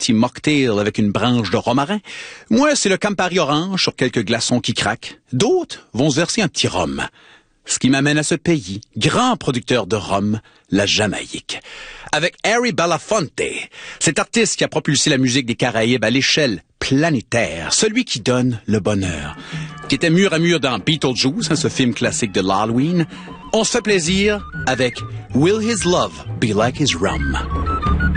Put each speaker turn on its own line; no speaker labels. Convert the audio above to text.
petit mocktail avec une branche de romarin. Moi, c'est le Campari orange sur quelques glaçons qui craquent. D'autres vont se verser un petit rhum. Ce qui m'amène à ce pays, grand producteur de rhum, la Jamaïque. Avec Harry Belafonte, cet artiste qui a propulsé la musique des Caraïbes à l'échelle planétaire, celui qui donne le bonheur, qui était mur à mur dans Beetlejuice, ce film classique de l'Halloween. On se fait plaisir avec Will His Love Be Like His Rum?